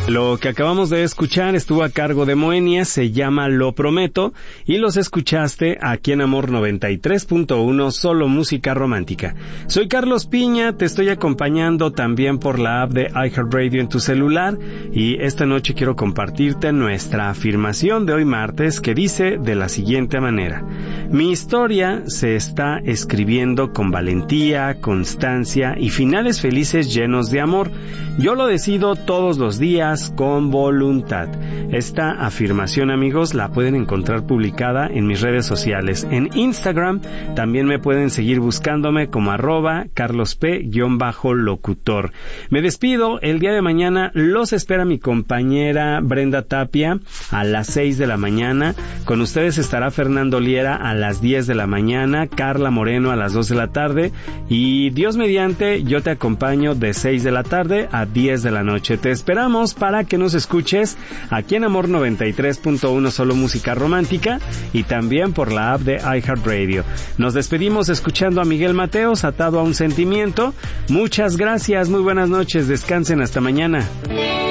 Lo que acabamos de escuchar estuvo a cargo de Moenia, se llama Lo Prometo, y los escuchaste aquí en Amor 93.1, solo música romántica. Soy Carlos Piña, te estoy acompañando también por la app de iHeartRadio en tu celular, y esta noche quiero compartirte nuestra afirmación de hoy martes, que dice de la siguiente manera: mi historia se está escribiendo con valentía, constancia y finales felices llenos de amor. Yo lo decido todos los días con voluntad. Esta afirmación, amigos, la pueden encontrar publicada en mis redes sociales. En Instagram también me pueden seguir buscándome como @carlosp_locutor. Me despido. El día de mañana los espera mi compañera Brenda Tapia a las 6 de la mañana. Con ustedes estará Fernando Liera a las 10 de la mañana, Carla Moreno a las 2 de la tarde, y Dios mediante, yo te acompaño de 6 de la tarde a 10 de la noche. Te esperamos para que nos escuches aquí en Amor 93.1, solo música romántica, y también por la app de iHeartRadio. Nos despedimos escuchando a Miguel Mateos, Atado a un sentimiento. Muchas gracias, muy buenas noches, descansen, hasta mañana.